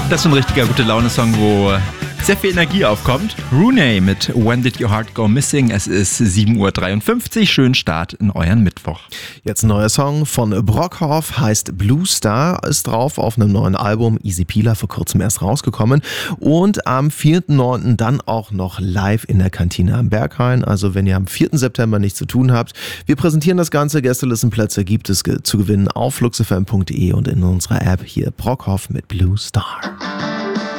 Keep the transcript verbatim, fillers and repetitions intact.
Das ist ein richtiger Gute-Laune-Song, wo sehr viel Energie aufkommt. Rooney mit When Did Your Heart Go Missing? Es ist sieben Uhr dreiundfünfzig. Schönen Start in euren Mittwoch. Jetzt ein neuer Song von Brockhoff, heißt Blue Star, ist drauf auf einem neuen Album, Easy Peeler, vor kurzem erst rausgekommen. Und am vierten neunten dann auch noch live in der Kantine am Berghain. Also wenn ihr am vierten September nichts zu tun habt, wir präsentieren das Ganze. Gästelistenplätze gibt es ge- zu gewinnen auf fluxfm punkt de und in unserer App hier Brockhoff mit Blue Star.